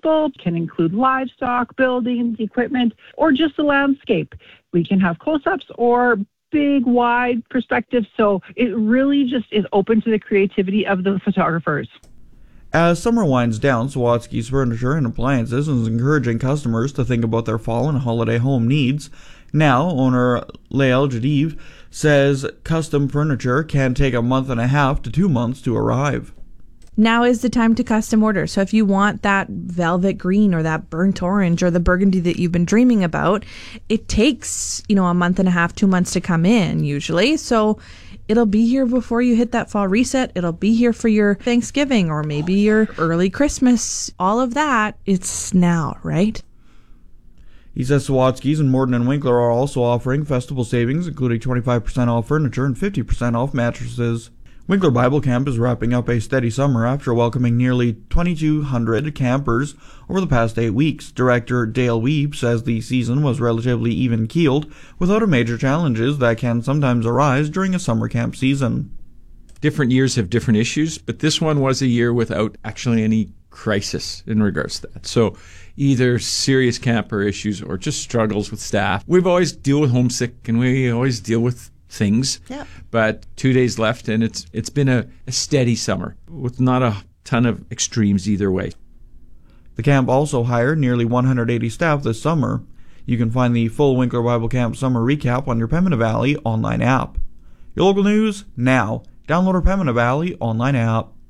people, can include livestock, buildings, equipment, or just the landscape. We can have close-ups or big, wide perspectives. So it really just is open to the creativity of the photographers. As summer winds down, Sawatsky's Furniture and Appliances is encouraging customers to think about their fall and holiday home needs. Now, owner Lael Jadiv says custom furniture can take a month and a half to 2 months to arrive. Now is the time to custom order. So if you want that velvet green or that burnt orange or the burgundy that you've been dreaming about, it takes, a month and a half, 2 months to come in usually. So it'll be here before you hit that fall reset. It'll be here for your Thanksgiving or maybe your early Christmas. All of that, it's now, right? He says Sawatsky's and Morton & Winkler are also offering festival savings, including 25% off furniture and 50% off mattresses. Winkler Bible Camp is wrapping up a steady summer after welcoming nearly 2,200 campers over the past 8 weeks. Director Dale Weeb says the season was relatively even-keeled, without major challenges that can sometimes arise during a summer camp season. Different years have different issues, but this one was a year without actually any crisis in regards to that. So either serious camper issues or just struggles with staff. We've always deal with homesick and we always deal with things. Yep. But 2 days left and it's been a steady summer with not a ton of extremes either way. The camp also hired nearly 180 staff this summer. You can find the full Winkler Bible Camp summer recap on your Pembina Valley online app. Your local news now. Download our Pembina Valley online app.